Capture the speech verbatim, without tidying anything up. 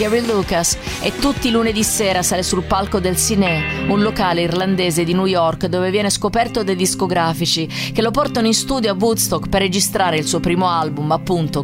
Gary Lucas, e tutti i lunedì sera sale sul palco del Cine, un locale irlandese di New York dove viene scoperto dai discografici che lo portano in studio a Woodstock per registrare il suo primo album, appunto